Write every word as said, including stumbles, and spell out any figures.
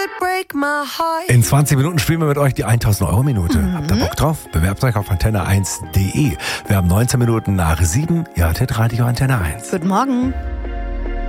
In zwanzig Minuten spielen wir mit euch die tausend Euro Minute. Mhm. Habt ihr Bock drauf? Bewerbt euch auf antenne eins punkt de. Wir haben neunzehn Minuten nach sieben. Ihr hört Radio Antenne eins. Guten Morgen.